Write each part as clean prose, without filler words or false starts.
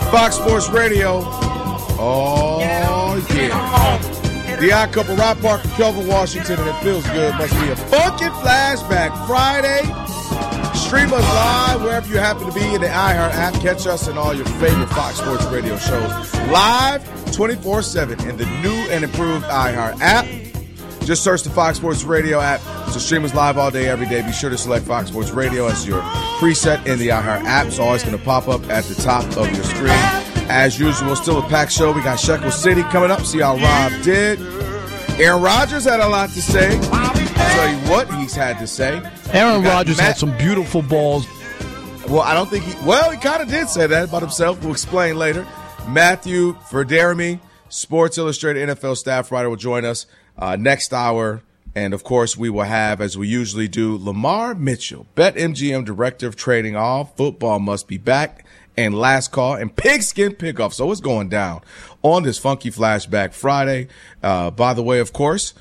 Fox Sports Radio. Oh, yeah. The Odd Couple, Rob Parker, Kelvin Washington, and it feels good. Must be a funky flashback Friday. Stream us live wherever you happen to be in the iHeart app. Catch us in all your favorite Fox Sports Radio shows live 24/7 in the new and improved iHeart app. Just search the Fox Sports Radio app to stream us live all day, every day. Be sure to select Fox Sports Radio as your preset in the iHeart app. It's always going to pop up at the top of your screen. As usual, still a packed show. We got Shekel City coming up. See how Rob did. Aaron Rodgers had a lot to say. I'll tell you what he's had to say. Aaron Rodgers had some beautiful balls. Well, I don't think he kind of did say that about himself. We'll explain later. Matthew Verderami, Sports Illustrated NFL staff writer, will join us next hour. And, of course, we will have, as we usually do, Lamar Mitchell, BetMGM Director of Trading. All football must be back. And Last Call and Pigskin Pickoff. So what's going down on this funky flashback Friday? By the way, of course,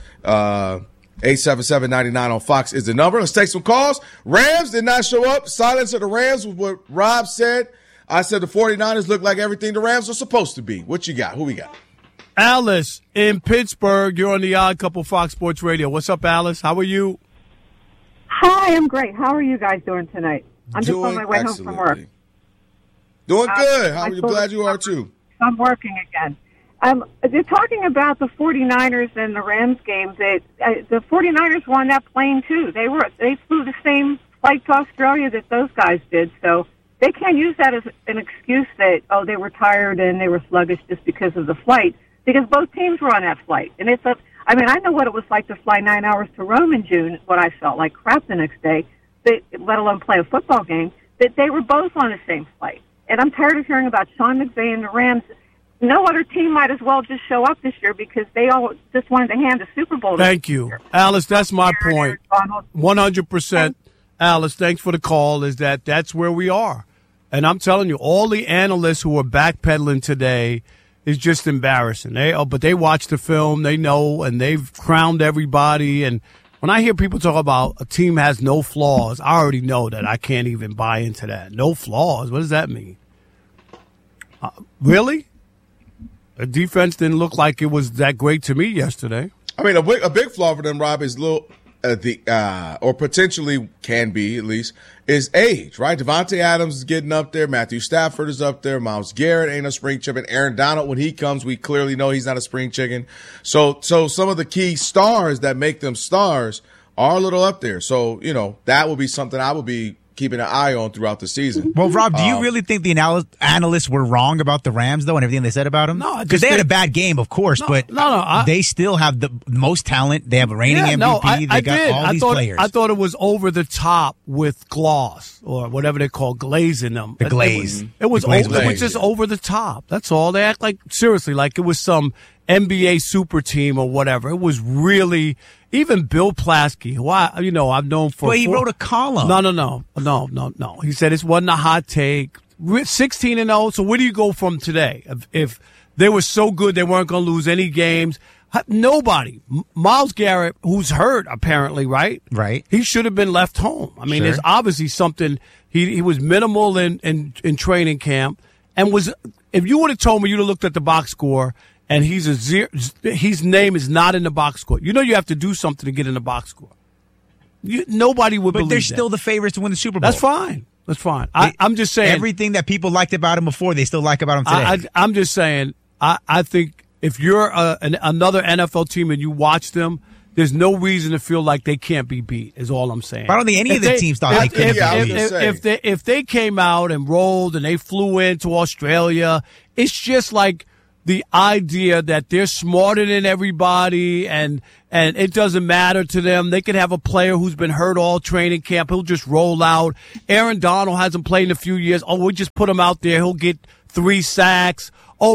877-99 on Fox is the number. Let's take some calls. Rams did not show up. Silence of the Rams was what Rob said. I said the 49ers look like everything the Rams are supposed to be. What you got? Who we got? Alice in Pittsburgh. You're on the Odd Couple Fox Sports Radio. What's up, Alice? How are you? Hi, I'm great. How are you guys doing tonight? I'm just on my way home from work. Doing good. How are you? Glad you are, too. I'm working again. They're talking about the 49ers and the Rams game. The 49ers were on that plane, too. They flew the same flight to Australia that those guys did. So they can't use that as an excuse that, they were tired and they were sluggish just because of the flight, because both teams were on that flight. And I know what it was like to fly 9 hours to Rome in June, what I felt like crap the next day, let alone play a football game, that they were both on the same flight. And I'm tired of hearing about Sean McVay and the Rams. No other team might as well just show up this year because they all just wanted to hand a Super Bowl. Thank you, Alice. That's my point. 100%. Alice, thanks for the call. That's where we are. And I'm telling you, all the analysts who are backpedaling today is just embarrassing. But they watch the film, they know, and they've crowned everybody. And when I hear people talk about a team has no flaws, I already know that I can't even buy into that. No flaws? What does that mean? Really? The defense didn't look like it was that great to me yesterday. I mean, a big flaw for them, Rob, is or potentially can be at least, is age, right? Devontae Adams is getting up there. Matthew Stafford is up there. Myles Garrett ain't a spring chicken. Aaron Donald, when he comes, we clearly know he's not a spring chicken. So some of the key stars that make them stars are a little up there. So, that would be something I would be keeping an eye on throughout the season. Well, Rob, do you really think the analysts were wrong about the Rams, though, and everything they said about them? No. Because they had a bad game, of course, but they still have the most talent. They have a reigning MVP. They got all these players. I thought it was over the top with gloss, or whatever they call glazing them. The glaze. It was just over the top. That's all. They act like, seriously, like it was some NBA super team or whatever. It was really... Even Bill Plaschke, who I've known for... But he wrote a column. No. He said it wasn't a hot take. 16-0, so where do you go from today? If they were so good they weren't going to lose any games. Nobody. Myles Garrett, who's hurt apparently, right? Right. He should have been left home. I mean, There's obviously something... He was minimal in training camp. And if you would have told me, you'd have looked at the box score... And his name is not in the box score. You have to do something to get in the box score. Nobody would believe that. But they're still the favorites to win the Super Bowl. That's fine. I'm just saying. Everything that people liked about him before, they still like about him today. I'm just saying, I think if you're another NFL team and you watch them, there's no reason to feel like they can't be beat, is all I'm saying. But I don't think any of the teams thought they couldn't be beat. If they came out and rolled and they flew into Australia, it's just like the idea that they're smarter than everybody and it doesn't matter to them. They could have a player who's been hurt all training camp. He'll just roll out. Aaron Donald hasn't played in a few years. We'll just put him out there. He'll get 3 sacks.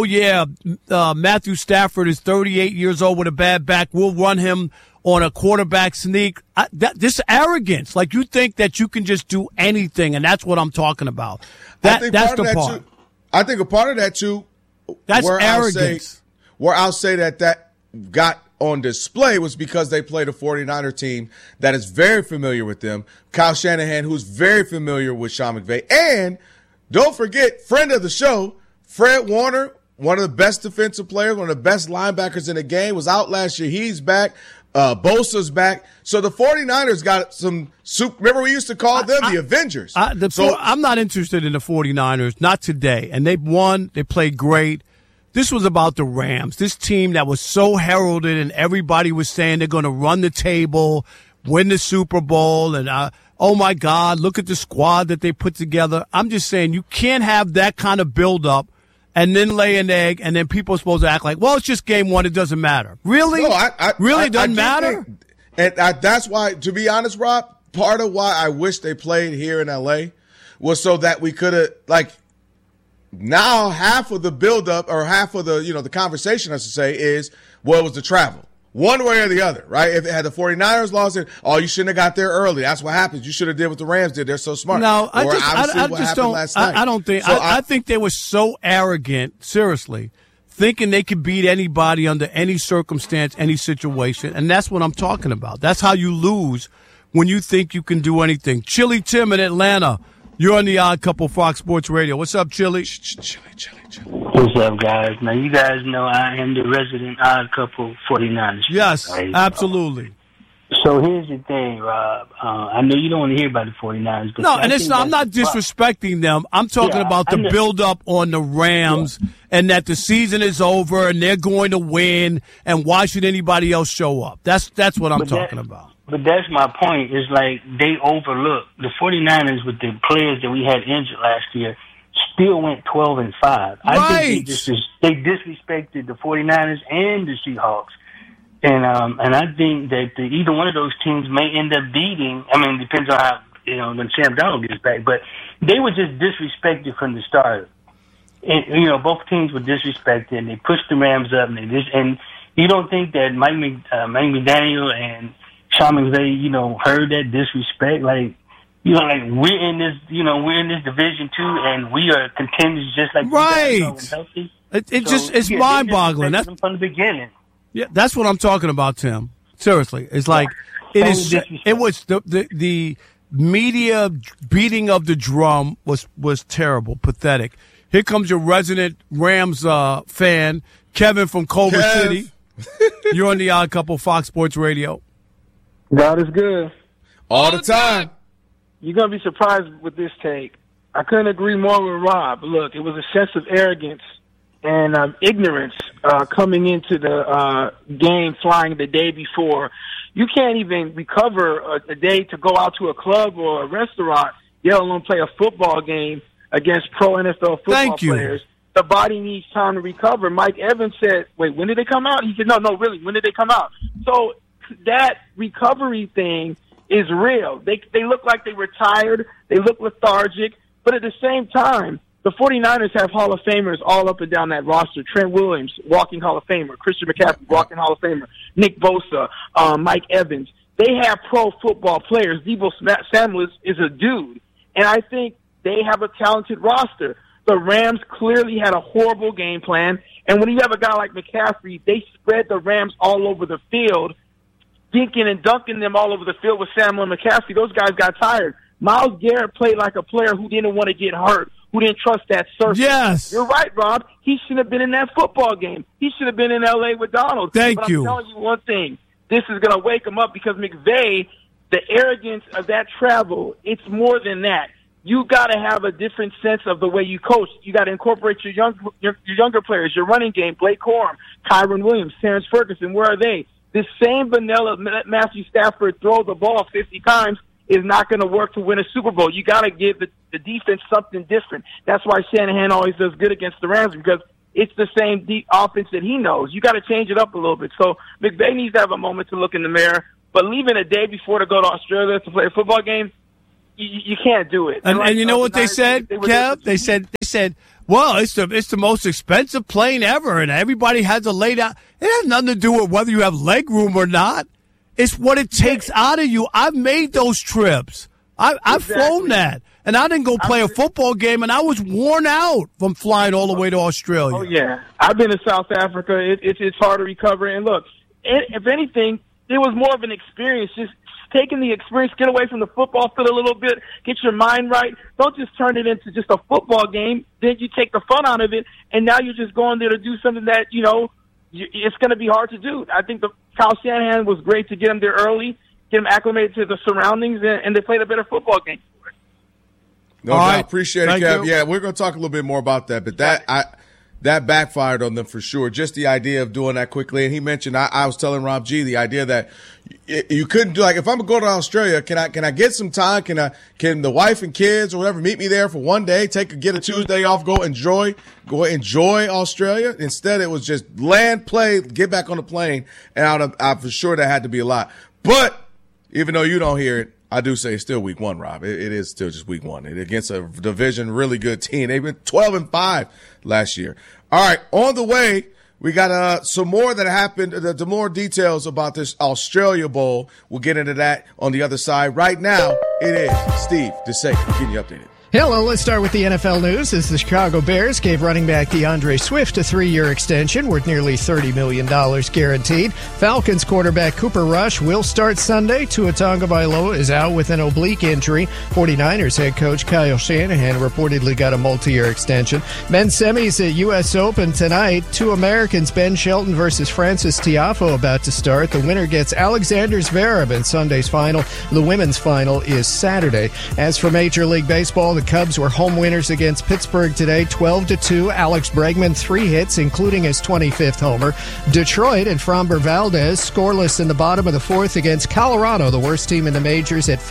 Matthew Stafford is 38 years old with a bad back. We'll run him on a quarterback sneak. This arrogance, like you think that you can just do anything, and that's what I'm talking about. That's the part. I think a part of that, too, that's arrogance. Where I'll say that got on display was because they played a 49er team that is very familiar with them. Kyle Shanahan, who's very familiar with Sean McVay. And don't forget, friend of the show, Fred Warner, one of the best defensive players, one of the best linebackers in the game, was out last year. He's back. Bosa's back. So the 49ers got some soup. Remember, we used to call them the Avengers. I'm not interested in the 49ers, not today. And they've won. They played great. This was about the Rams, this team that was so heralded and everybody was saying they're going to run the table, win the Super Bowl, and oh, my God, look at the squad that they put together. I'm just saying you can't have that kind of buildup and then lay an egg, and then people are supposed to act like, well, it's just game one, it doesn't matter. Really? No, really doesn't matter? And that's why, to be honest, Rob, part of why I wish they played here in L.A. was so that we could have, now half of the buildup or half of the, the conversation, I should say, is what was the travel. One way or the other, right? If it had the 49ers lost it, you shouldn't have got there early. That's what happens. You should have did what the Rams did. They're so smart. No, I think they were so arrogant, seriously, thinking they could beat anybody under any circumstance, any situation. And that's what I'm talking about. That's how you lose when you think you can do anything. Chili Tim in Atlanta. You're on the Odd Couple Fox Sports Radio. What's up, Chili? Chili. What's up, guys? Now, you guys know I am the resident Odd Couple 49ers. Yes, right? Absolutely. So here's the thing, Rob. I know you don't want to hear about the 49ers. But no, and I'm not disrespecting them. I'm talking about the build-up on the Rams and that the season is over and they're going to win, and why should anybody else show up? That's what I'm talking about. But that's my point. Is they overlooked the 49ers with the players that we had injured last year. Still went 12-5. Right. I think they disrespected the 49ers and the Seahawks, and I think that either one of those teams may end up beating. I mean, it depends on how when Sam Darnold gets back, but they were just disrespected from the start. And both teams were disrespected, and they pushed the Rams up, and you don't think that Mike McDaniel and Sean McVay, heard that disrespect? We're in this Division II, and we are contenders just like right. You guys are healthy. It's mind-boggling. That's from the beginning. Yeah, that's what I'm talking about, Tim. Seriously, it's like it is. It was the media beating of the drum was terrible, pathetic. Here comes your resident Rams fan, Kevin from Culver City. You're on the Odd Couple Fox Sports Radio. God is good. All the time. You're going to be surprised with this take. I couldn't agree more with Rob. Look, it was a sense of arrogance and ignorance coming into the game, flying the day before. You can't even recover a day to go out to a club or a restaurant, let alone play a football game against pro NFL football players. The body needs time to recover. Mike Evans said, wait, when did they come out? He said, no, really, when did they come out? So that recovery thing is real. They look like they were tired. They look lethargic. But at the same time, the 49ers have Hall of Famers all up and down that roster. Trent Williams, walking Hall of Famer. Christian McCaffrey, walking Hall of Famer. Nick Bosa, Mike Evans. They have pro football players. Deebo Samuel is a dude. And I think they have a talented roster. The Rams clearly had a horrible game plan. And when you have a guy like McCaffrey, they spread the Rams all over the field, dinking and dunking them all over the field with Samuel and McCaffrey. Those guys got tired. Myles Garrett played like a player who didn't want to get hurt, who didn't trust that surface. Yes. You're right, Rob. He should have been in that football game. He should have been in L.A. with Donald. Thank you. I'm telling you one thing. This is going to wake him up because McVay, the arrogance of that travel, it's more than that. You got to have a different sense of the way you coach. You got to incorporate your younger players, your running game, Blake Corum, Kyron Williams, Terrence Ferguson. Where are they? This same vanilla Matthew Stafford throw the ball 50 times is not going to work to win a Super Bowl. You got to give the defense something different. That's why Shanahan always does good against the Rams, because it's the same deep offense that he knows. You got to change it up a little bit. So McVay needs to have a moment to look in the mirror. But leaving a day before to go to Australia to play a football game, you can't do it. And you know what they said, Kev? They said, well, it's the most expensive plane ever, and everybody has to lay down. It has nothing to do with whether you have leg room or not. It's what it takes out of you. I've made those trips. I've flown that. And I didn't go play a football game, and I was worn out from flying all the way to Australia. Oh, yeah. I've been to South Africa. It's hard to recover. And look, if anything, it was more of an experience just take in the experience, get away from the football field a little bit, get your mind right. Don't just turn it into just a football game. Then you take the fun out of it, and now you're just going there to do something that, it's going to be hard to do. I think Kyle Shanahan was great to get him there early, get him acclimated to the surroundings, and they played a better football game. No doubt. Appreciate it, Kev. Yeah, we're going to talk a little bit more about that, but that backfired on them for sure. Just the idea of doing that quickly. And he mentioned, I was telling Rob G, the idea that you couldn't do, like, if I'm going to go to Australia, can I get some time? Can the wife and kids or whatever meet me there for one day, get a Tuesday off, go enjoy Australia? Instead, it was just land, play, get back on the plane. And I'm for sure that had to be a lot. But even though you don't hear it, I do say it's still week one, Rob. It is still just week one. Against a division, really good team. They've been 12-5 last year. All right, on the way, we got some more that happened, the more details about this Australia Bowl. We'll get into that on the other side. Right now, it is Steve DeSaker keeping you updated. Hello, let's start with the NFL news as the Chicago Bears gave running back DeAndre Swift a 3-year extension worth nearly $30 million guaranteed. Falcons quarterback Cooper Rush will start Sunday. Tua Tagovailoa is out with an oblique injury. 49ers head coach Kyle Shanahan reportedly got a multi-year extension. Men's semis at U.S. Open tonight. 2 Americans, Ben Shelton versus Francis Tiafoe, about to start. The winner gets Alexander Zverev in Sunday's final. The women's final is Saturday. As for Major League Baseball, the Cubs were home winners against Pittsburgh today, 12-2. Alex Bregman, 3 hits, including his 25th homer. Detroit and Framber Valdez scoreless in the bottom of the 4th against Colorado, the worst team in the majors, at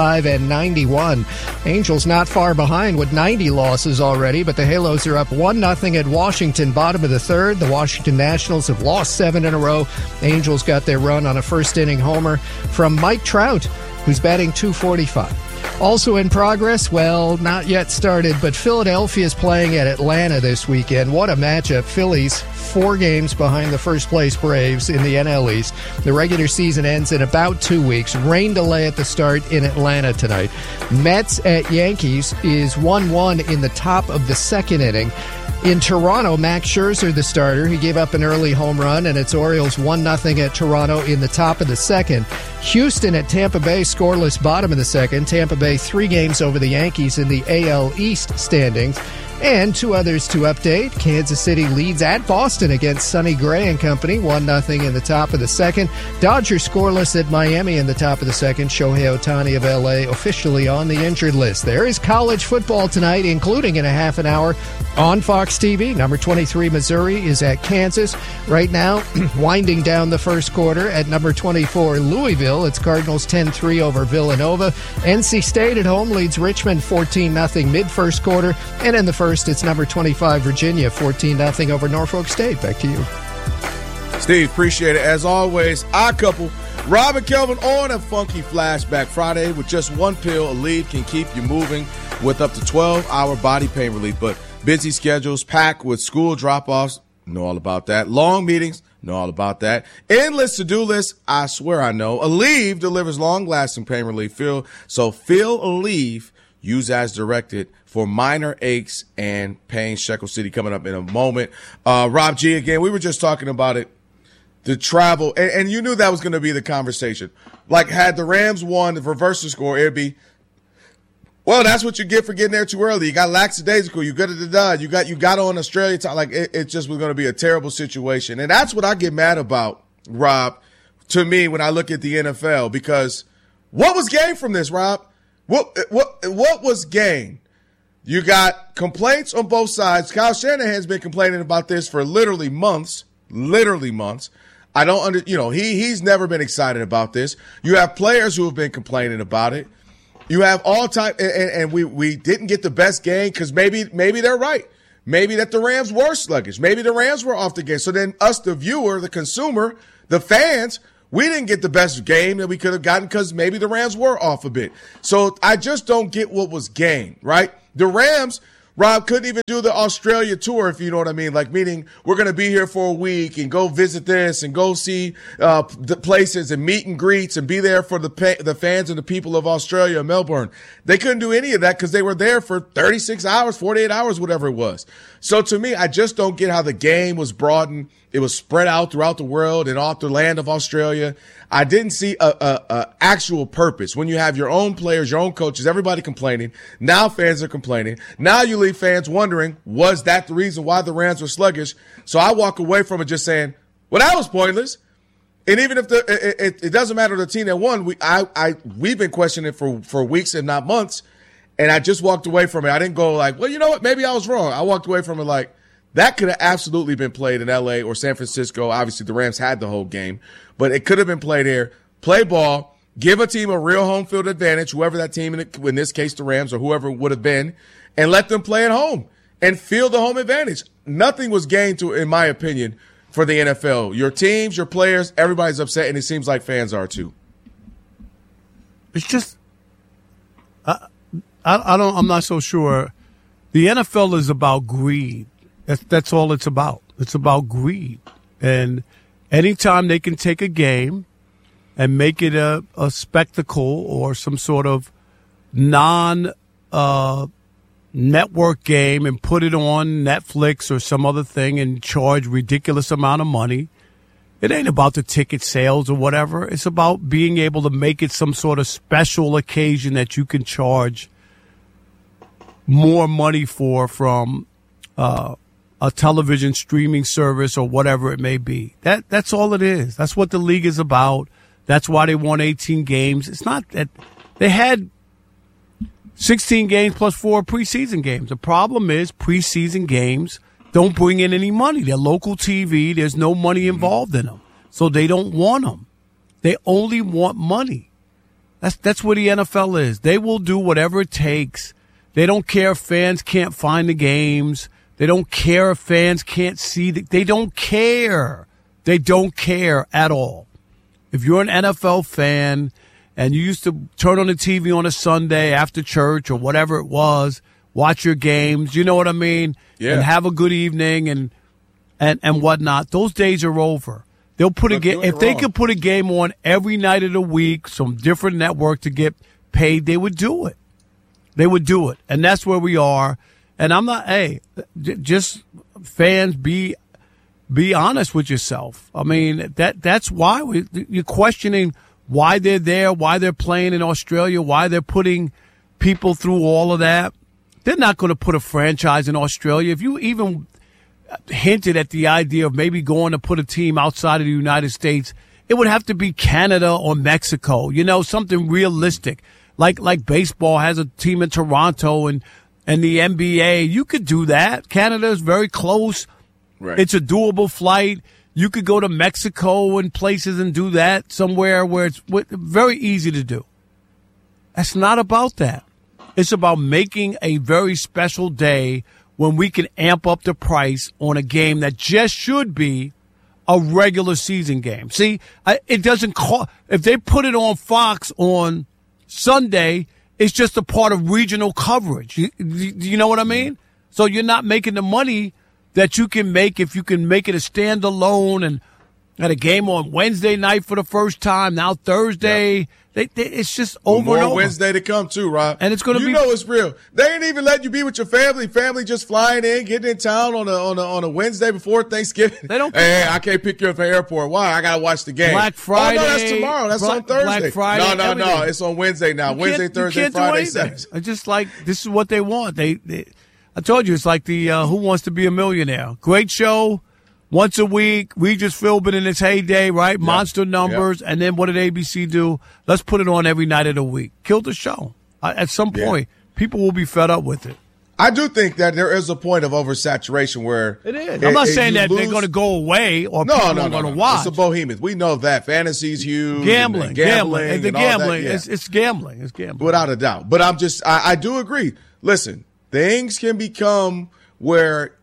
55-91. Angels not far behind with 90 losses already, but the Halos are up 1-0 at Washington, bottom of the 3rd. The Washington Nationals have lost 7 in a row. Angels got their run on a first-inning homer from Mike Trout, who's batting .245. Also in progress, well, not yet started, but Philadelphia is playing at Atlanta this weekend. What a matchup. Phillies 4 games behind the first-place Braves in the NL East. The regular season ends in about 2 weeks. Rain delay at the start in Atlanta tonight. Mets at Yankees is 1-1 in the top of the 2nd inning. In Toronto, Max Scherzer, the starter, he gave up an early home run, and it's Orioles 1-0 at Toronto in the top of the 2nd. Houston at Tampa Bay, scoreless bottom of the 2nd. Tampa Bay 3 games over the Yankees in the AL East standings. And 2 others to update. Kansas City leads at Boston against Sonny Gray and company, 1-0 in the top of the 2nd. Dodgers scoreless at Miami in the top of the 2nd. Shohei Ohtani of L.A. officially on the injured list. There is college football tonight, including in a half an hour on Fox TV. Number 23, Missouri, is at Kansas. Right now, winding down the first quarter at number 24, Louisville. It's Cardinals 10-3 over Villanova. NC State at home leads Richmond 14-0 mid-first quarter. And in the first, it's number 25, Virginia, 14-0 over Norfolk State. Back to you. Steve, appreciate it. As always, our couple, Rob and Kelvin, on a funky Flashback Friday. With just 1 pill, Aleve can keep you moving with up to 12-hour body pain relief. But busy schedules, packed with school drop-offs, know all about that. Long meetings, know all about that. Endless to-do lists, I swear I know. Aleve delivers long-lasting pain relief. Feel Aleve, use as directed for minor aches and pain. Shekel City coming up in a moment. Rob G, again, we were just talking about it. The travel, and you knew that was going to be the conversation. Like, had the Rams won, the reverse the score, it'd be, well, that's what you get for getting there too early. You got lackadaisical. You got on Australia time. Like, it just was going to be a terrible situation. And that's what I get mad about, Rob, to me, when I look at the NFL, because what was gained from this, Rob? What was gained? You got complaints on both sides. Kyle Shanahan's been complaining about this for literally months. I don't he's never been excited about this. You have players who have been complaining about it. You have all time, and we didn't get the best game because maybe they're right. Maybe that the Rams were sluggish. Maybe the Rams were off the game. So then us, the viewer, the consumer, the fans, we didn't get the best game that we could have gotten because maybe the Rams were off a bit. So I just don't get what was gained, right? The Rams, Rob, couldn't even do the Australia tour, if you know what I mean. Like, meaning we're going to be here for a week and go visit this and go see the places and meet and greets and be there for the fans and the people of Australia and Melbourne. They couldn't do any of that because they were there for 36 hours, 48 hours, whatever it was. So to me, I just don't get how the game was broadened. It was spread out throughout the world and off the land of Australia. I didn't see a actual purpose. When you have your own players, your own coaches, everybody complaining. Now fans are complaining. Now you leave fans wondering, was that the reason why the Rams were sluggish? So I walk away from it just saying, well, that was pointless. And even if it doesn't matter the team that won, we've been questioning it for weeks and not months. And I just walked away from it. I didn't go like, well, you know what? Maybe I was wrong. I walked away from it like, that could have absolutely been played in L.A. or San Francisco. Obviously, the Rams had the whole game, but it could have been played here. Play ball, give a team a real home field advantage, whoever that team, in this case the Rams or whoever it would have been, and let them play at home and feel the home advantage. Nothing was gained, in my opinion, for the NFL. Your teams, your players, everybody's upset, and it seems like fans are too. It's just, I'm not so sure. The NFL is about greed. That's all it's about. It's about greed. And anytime they can take a game and make it a spectacle or some sort of non-network game and put it on Netflix or some other thing and charge ridiculous amount of money, it ain't about the ticket sales or whatever. It's about being able to make it some sort of special occasion that you can charge more money from a television streaming service or whatever it may be. That's all it is. That's what the league is about. That's why they won 18 games. It's not that they had 16 games plus 4 preseason games. The problem is preseason games don't bring in any money. They're local TV. There's no money involved in them. So they don't want them. They only want money. That's what the NFL is. They will do whatever it takes. They don't care if fans can't find the games. They don't care if fans can't see. They don't care. They don't care at all. If you're an NFL fan and you used to turn on the TV on a Sunday after church or whatever it was, watch your games, you know what I mean? Yeah. And have a good evening and whatnot. Those days are over. They'll put if they could put a game on every night of the week, some different network to get paid, they would do it. They would do it. And that's where we are. And I'm not, just fans, be honest with yourself. I mean, that's why you're questioning why they're there, why they're playing in Australia, why they're putting people through all of that. They're not going to put a franchise in Australia. If you even hinted at the idea of maybe going to put a team outside of the United States, it would have to be Canada or Mexico, something realistic. Like baseball has a team in Toronto and the NBA, you could do that. Canada is very close. Right. It's a doable flight. You could go to Mexico and places and do that somewhere where it's very easy to do. That's not about that. It's about making a very special day when we can amp up the price on a game that just should be a regular season game. See, it doesn't cost. If they put it on Fox on Sunday, it's just a part of regional coverage. You know what I mean? So you're not making the money that you can make if you can make it a standalone and had a game on Wednesday night for the first time. Now Thursday, it's just over and over. Wednesday to come too, Rob. And it's going to be. You know it's real. They ain't even letting you be with your family. Family just flying in, getting in town on a Wednesday before Thanksgiving. They don't. Hey, I can't pick you up at the airport. Why? I gotta watch the game. Black Friday. Oh no, that's tomorrow. That's on Thursday. Black Friday. No. It's on Wednesday now. Wednesday, Thursday, Friday, Saturday. It's just like this is what they want. I told you it's like the Who Wants to Be a Millionaire. Great show. Once a week, Regis Philbin in its heyday, right? Yep. Monster numbers. Yep. And then what did ABC do? Let's put it on every night of the week. Killed the show. At some point, people will be fed up with it. I do think that there is a point of oversaturation where it is. I'm not saying that they're going to go away or people are going to watch. It's the Bohemians. We know that. Fantasy's huge. Gambling. And gambling. Yeah. It's gambling. It's gambling. Without a doubt. But I do agree. Listen, things can become where,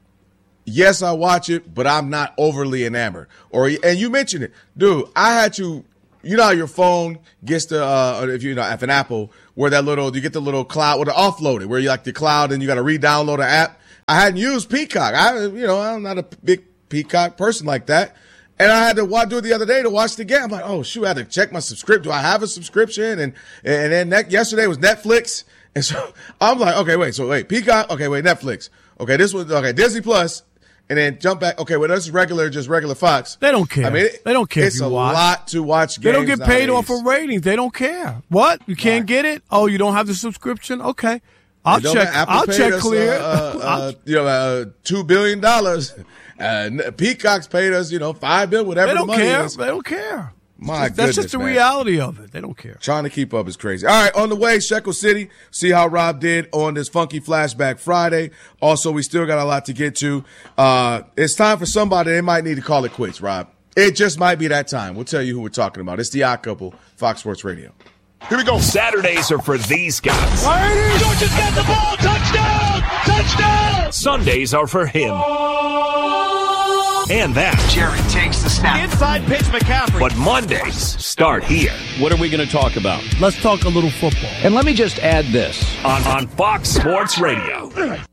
yes, I watch it, but I'm not overly enamored. And you mentioned it. Dude, I had to, how your phone gets to, if an Apple, where you get the little cloud, or the offloaded, where you like the cloud and you got to re-download an app. I hadn't used Peacock. I'm not a big Peacock person like that. And I had to do it the other day to watch the game. I'm like, oh, shoot, I had to check my subscription. Do I have a subscription? And then yesterday was Netflix. And so I'm like, okay, wait, Peacock. Okay, wait, Netflix. Okay, this was, Disney Plus. and then jump back. Okay, well, that's just regular Fox. They don't care. I mean, they don't care. It's a lot to watch games. They don't get paid nowadays. off of ratings. They don't care. What? You can't get it? Oh, you don't have the subscription? Okay. I'll check clear. $2 billion. Peacock's paid us, $5 billion, whatever the money is. They don't care. That's just the reality of it. They don't care. Trying to keep up is crazy. All right, on the way, Shekel City. See how Rob did on this Funky Flashback Friday. Also, we still got a lot to get to. It's time for somebody. They might need to call it quits, Rob. It just might be that time. We'll tell you who we're talking about. It's the Odd Couple, Fox Sports Radio. Here we go. Saturdays are for these guys. Georgia's got the ball. Touchdown! Touchdown! Sundays are for him. And that. Jared takes the snap. Inside pitch, McCaffrey. But Mondays start here. What are we going to talk about? Let's talk a little football. And let me just add this. On Fox Sports Radio.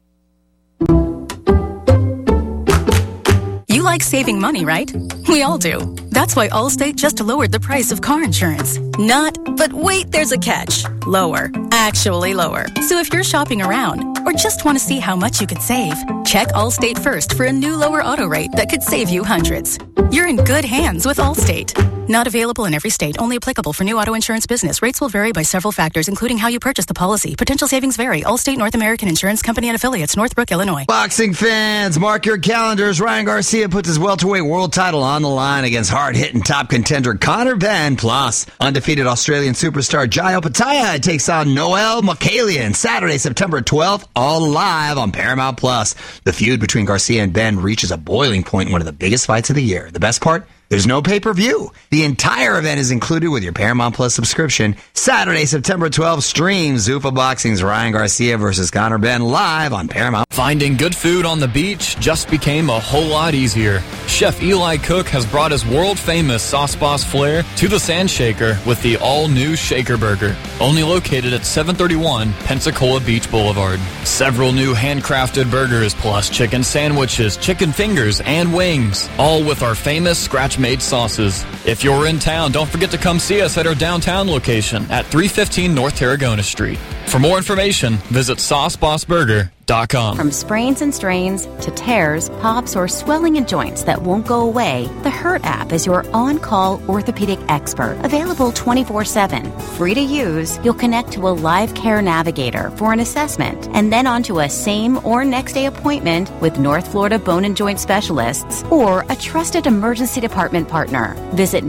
You like saving money, right? We all do. That's why Allstate just lowered the price of car insurance. But wait, there's a catch. Lower. Actually lower. So if you're shopping around or just want to see how much you could save, check Allstate first for a new lower auto rate that could save you hundreds. You're in good hands with Allstate. Not available in every state. Only applicable for new auto insurance business. Rates will vary by several factors, including how you purchase the policy. Potential savings vary. Allstate North American Insurance Company and Affiliates, Northbrook, Illinois. Boxing fans, mark your calendars. Ryan Garcia puts his welterweight world title on the line against hard-hitting top contender Conor Benn. Plus, undefeated Australian superstar Jai Opetaia takes on Noel Mokalian Saturday, September 12th, all live on Paramount Plus. The feud between Garcia and Benn reaches a boiling point in one of the biggest fights of the year. The best part? There's no pay-per-view. The entire event is included with your Paramount Plus subscription. Saturday, September 12th, stream Zuffa Boxing's Ryan Garcia versus Conor Benn live on Paramount. Finding good food on the beach just became a whole lot easier. Chef Eli Cook has brought his world-famous Sauce Boss flair to the Sand Shaker with the all-new Shaker Burger, only located at 731 Pensacola Beach Boulevard. Several new handcrafted burgers plus chicken sandwiches, chicken fingers, and wings, all with our famous scratch-made sauces. If you're in town, don't forget to come see us at our downtown location at 315 North Tarragona Street. For more information, visit SauceBossBurger.com. From sprains and strains to tears, pops, or swelling in joints that won't go away, the Hurt app is your on-call orthopedic expert. Available 24/7. Free to use, you'll connect to a live care navigator for an assessment and then onto a same or next day appointment with North Florida Bone and Joint Specialists or a trusted emergency department partner. Visit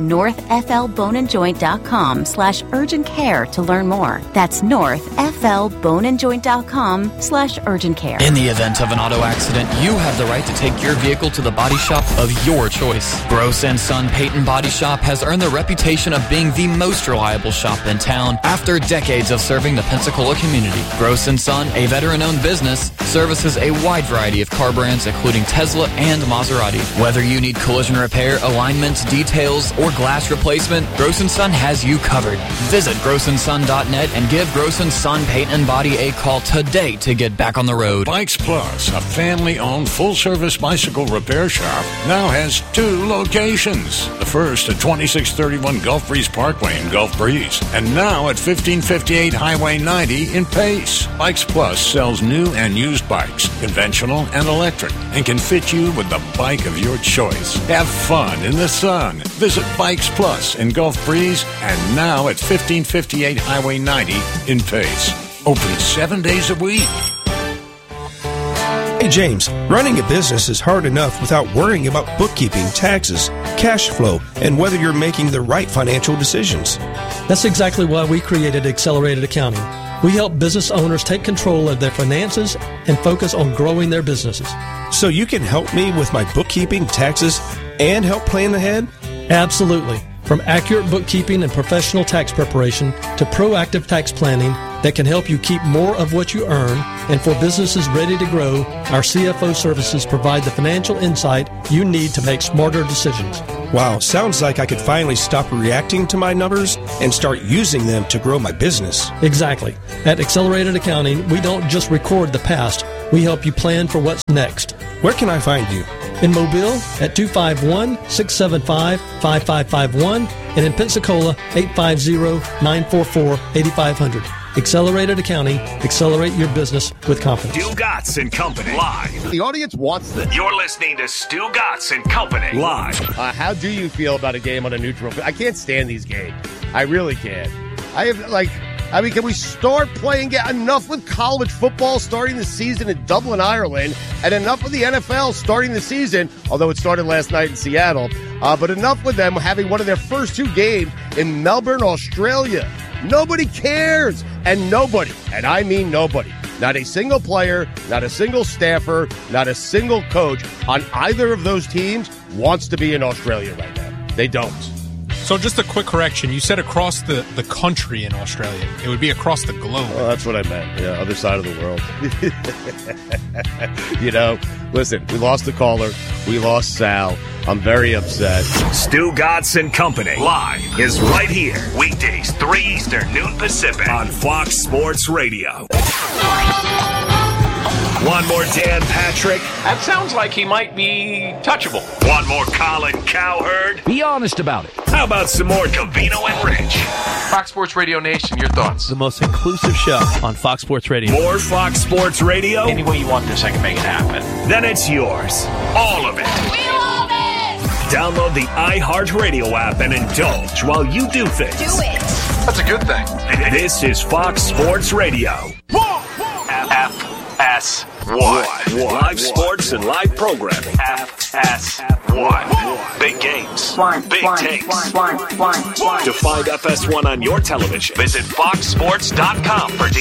northflboneandjoint.com/urgent care to learn more. That's northflboneandjoint.com/urgent care. In the event of an auto accident, you have the right to take your vehicle to the body shop of your choice. Gross & Son Peyton Body Shop has earned the reputation of being the most reliable shop in town after decades of serving the Pensacola community. Gross & Son, a veteran-owned business, services a wide variety of car brands including Tesla and Maserati. Whether you need collision repair, alignments, details, or glass replacement, Gross & Son has you covered. Visit grossandson.net and give Gross & Son Paint and Body a call today to get back on the road. Bikes Plus, a family-owned full-service bicycle repair shop, now has 2 locations. The first at 2631 Gulf Breeze Parkway in Gulf Breeze, and now at 1558 Highway 90 in Pace. Bikes Plus sells new and used bikes, conventional and electric, and can fit you with the bike of your choice. Have fun in the sun. Visit Bikes Plus in Gulf Breeze and now at 1558 Highway 90 in Pace. Open 7 days a week. Hey James, running a business is hard enough without worrying about bookkeeping, taxes, cash flow, and whether you're making the right financial decisions. That's exactly why we created Accelerated Accounting. We help business owners take control of their finances and focus on growing their businesses. So you can help me with my bookkeeping, taxes, and help plan ahead? Absolutely. From accurate bookkeeping and professional tax preparation to proactive tax planning that can help you keep more of what you earn, and for businesses ready to grow, our CFO services provide the financial insight you need to make smarter decisions. Wow, sounds like I could finally stop reacting to my numbers and start using them to grow my business. Exactly. At Accelerated Accounting, we don't just record the past, we help you plan for what's next. Where can I find you? In Mobile at 251-675-5551 and in Pensacola 850-944-8500. Accelerated Accounting. Accelerate your business with confidence. Stugotz and Company live. The audience wants this. You're listening to Stugotz and Company live. How do you feel about a game on a neutral field? I can't stand these games. I really can't. Can we start playing enough with college football starting the season in Dublin, Ireland, and enough with the NFL starting the season, although it started last night in Seattle, but enough with them having one of their first 2 games in Melbourne, Australia. Nobody cares. And nobody, and I mean nobody, not a single player, not a single staffer, not a single coach on either of those teams wants to be in Australia right now. They don't. So just a quick correction. You said across the country in Australia. It would be across the globe. Well, that's what I meant. Yeah, other side of the world. Listen, we lost the caller. We lost Sal. I'm very upset. Stugotz and Company live is right here. Weekdays, 3 Eastern, noon Pacific on Fox Sports Radio. One more Dan Patrick. That sounds like he might be touchable. One more Colin Cowherd. Be honest about it. How about some more Covino and Rich? Fox Sports Radio Nation, your thoughts? The most inclusive show on Fox Sports Radio. More Fox Sports Radio? Any way you want this, I can make it happen. Then it's yours. All of it. We love it! Download the iHeartRadio app and indulge while you do things. Do it! That's a good thing. This is Fox Sports Radio. FS1. Live sports and live programming. FS1. Big games. Big takes. To find FS1 on your television, visit foxsports.com for details.